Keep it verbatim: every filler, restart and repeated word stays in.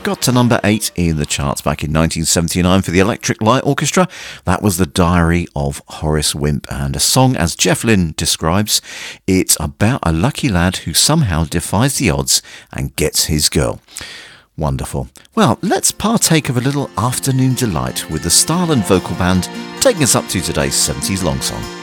got to number eight in the charts back in nineteen seventy-nine for the Electric Light Orchestra. That was The Diary of Horace Wimp, and a song, as Jeff Lynne describes, it's about a lucky lad who somehow defies the odds and gets his girl. Wonderful. Well, let's partake of a little afternoon delight with the style and vocal band taking us up to today's seventies long song.